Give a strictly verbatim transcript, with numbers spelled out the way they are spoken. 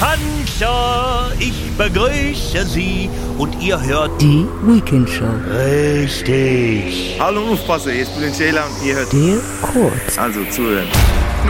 Hansa, ich begrüße Sie und ihr hört die Weekend Show. Richtig. Hallo Aufpasser, hier ist Bülent Ceylan und ihr hört Der Kurz. Also zuhören.